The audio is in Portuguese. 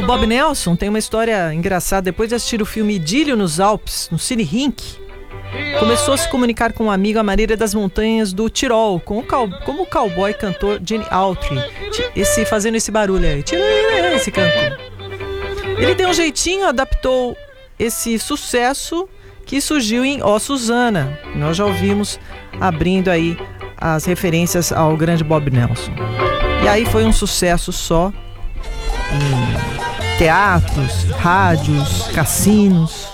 Bob Nelson tem uma história engraçada. Depois de assistir o filme Idílio nos Alpes, no Cine Rink, começou a se comunicar com um amigo à maneira das montanhas do Tirol, como o cowboy cantor Gene Autry, fazendo esse barulho aí, esse canto. Ele deu um jeitinho, adaptou esse sucesso que surgiu em Ó Susana. Nós já ouvimos abrindo aí as referências ao grande Bob Nelson. E aí foi um sucesso só em teatros, rádios, cassinos.